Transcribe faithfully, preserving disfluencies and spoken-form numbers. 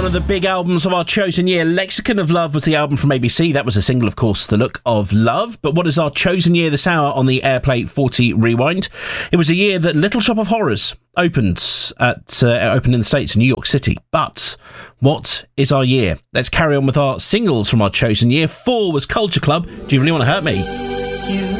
of the big albums of our chosen year. Lexicon of Love was the album from A B C. That was a single, of course, The Look of Love. But what is our chosen year this hour on the Airplay forty Rewind? It was a year that Little Shop of Horrors opened at uh, opened in the States, New York City. But what is our year? Let's carry on with our singles from our chosen year. Four was Culture Club. Do you really want to hurt me?